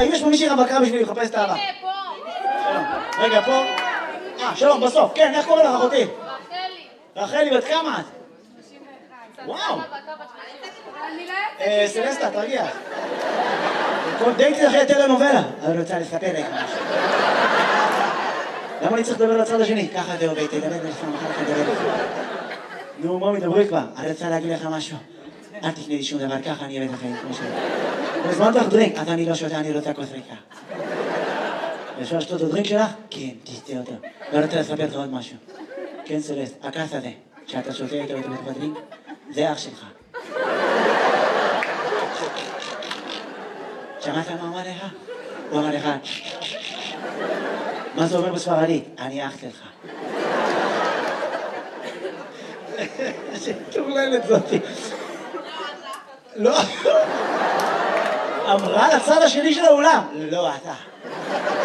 אם יש פה מישהי רווקה בשביל לחפש את האהבה. הנה, פה. רגע, פה. שלום, בסוף. כן, איך קוראים לך אחותי? רחלי. רחלי, בת כמה את? 31. וואו. אני לא יוצאת. סלסטה, תרגיע. דייטי אחרי טלנובלה. אני רוצה לספר לך משהו. למה אני צריך לדבר לצד השני? ככה זה עובד, תדבר לפעמים אחר כך לדבר. נו, בואו מדברי כבר. אני רוצה להגיד לך משהו. אל תקנה לי שום דבר ככה, אני אוהב את החיים כמו שלי. הזמנת לך דרינק, אז אני לא שותה, אני רוצה כוס ריקה. אפשר לשתות את הדרינק שלך? כן, תשתה אותו. ואני רוצה לספר לך עוד משהו. כן, סלסט, הכס הזה, שאתה שותה איתו בתוך הדרינק, זה אח שלך. שמעת מה אמר לך? הוא אמר לך, מה זה אומר בספרדית? אני אח שלך. שטורללת זאתי. לא. אמרה לצד השני של האולם. לא, אתה.